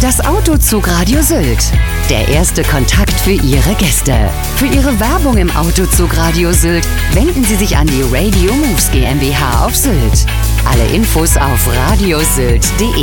Das Autozug Radio Sylt. Der erste Kontakt für Ihre Gäste. Für Ihre Werbung im Autozug Radio Sylt wenden Sie sich an die Radio Moves GmbH auf Sylt. Alle Infos auf radiosylt.de.